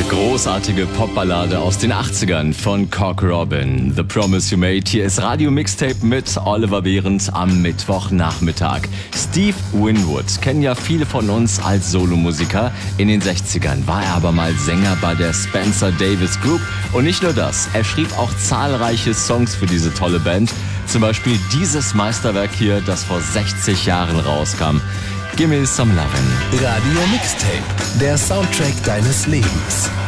Großartige Popballade aus den 80ern von Cock Robin. The Promise You Made. Hier ist Radio Mixtape mit Oliver Behrens am Mittwochnachmittag. Steve Winwood kennen ja viele von uns als Solomusiker. In den 60ern war er aber mal Sänger bei der Spencer Davis Group. Und nicht nur das, er schrieb auch zahlreiche Songs für diese tolle Band. Zum Beispiel dieses Meisterwerk hier, das vor 60 Jahren rauskam. Gimme Some Lovin'. Radio Mixtape, der Soundtrack deines Lebens.